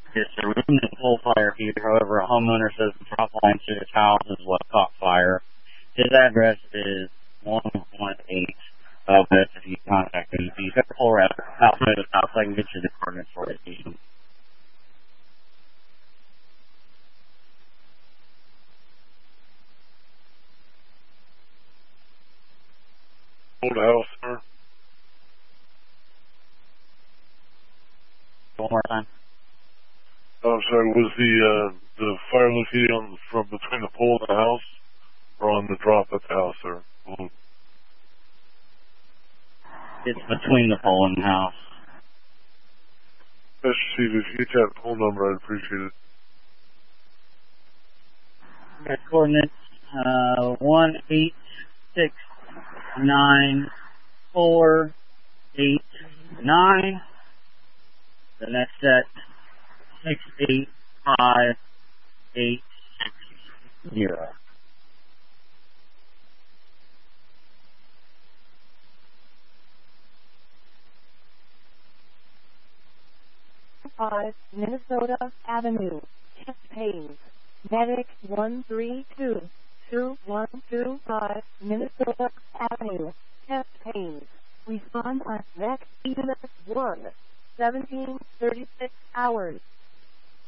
is to remove the pole fire heater. However, a homeowner says the drop line to his house is what caught fire. His address is 118 West. If you contact him, if you got the pole right outside of the house, I can get you the coordinates for it. Old house, sir. One more time. Oh, I'm sorry. Was the fire located from between the pole and the house, or on the drop at the house, sir? It's between the pole and the house. Best receive. If you get that pole number, I'd appreciate it. Okay, coordinates 1869489. The next set 685860. Minnesota Avenue, chest pains. Medic 1322125, Minnesota Avenue, chest pains. Respond on next EMS 1, 17